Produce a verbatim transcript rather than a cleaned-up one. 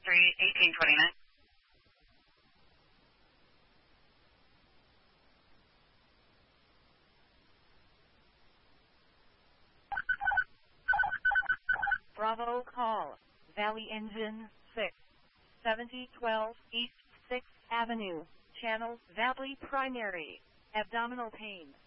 Street, eighteen twenty-nine. Bravo call, Valley Engine six, seventy twelve East sixth Avenue, Channel Valley Primary, abdominal pain.